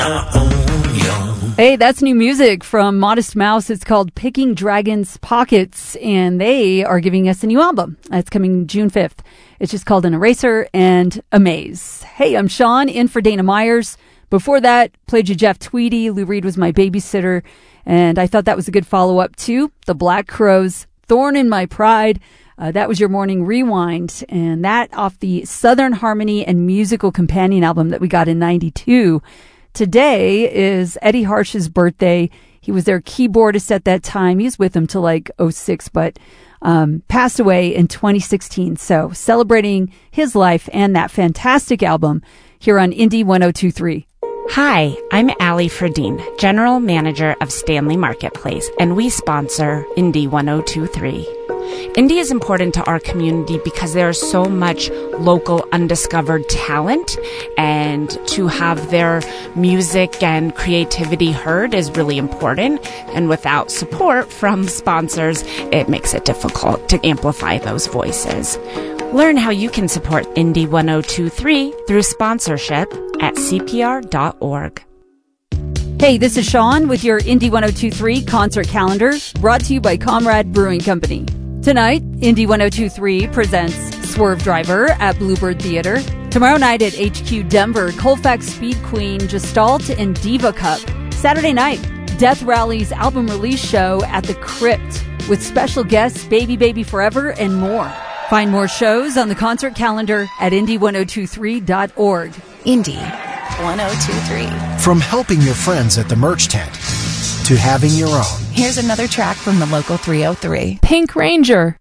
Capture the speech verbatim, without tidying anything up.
Hey, that's new music from Modest Mouse. It's called Picking Dragons Pockets, and they are giving us a new album. It's coming June fifth. It's just called An Eraser and Amaze. Hey, I'm Sean, in for Dana Myers. Before that, played you Jeff Tweedy. Lou Reed was my babysitter, and I thought that was a good follow-up to The Black Crowes, Thorn in My Pride. Uh, that was your morning rewind, and that off the Southern Harmony and Musical Companion album that we got in ninety-two. Today is Eddie Harsh's birthday. He was their keyboardist at that time. He was with them till like oh six, but um, passed away in twenty sixteen. So celebrating his life and that fantastic album here on Indie one oh two point three. Hi, I'm Allie Fredine, General Manager of Stanley Marketplace, and we sponsor Indie one oh two point three. Indie is important to our community because there is so much local undiscovered talent, and to have their music and creativity heard is really important. And without support from sponsors, it makes it difficult to amplify those voices. Learn how you can support Indie one oh two point three through sponsorship at c p r dot org. Hey, this is Sean with your Indie one oh two point three concert calendar, brought to you by Comrade Brewing Company. Tonight, Indie one oh two point three presents Swerve Driver at Bluebird Theater. Tomorrow night at H Q Denver, Colfax Speed Queen, Gestalt, and Diva Cup. Saturday night, Death Rally's album release show at the Crypt with special guests Baby Baby Forever and more. Find more shows on the concert calendar at indie one oh two three dot org. Indie one oh two point three. From helping your friends at the merch tent to having your own. Here's another track from the local three oh three. Pink Ranger.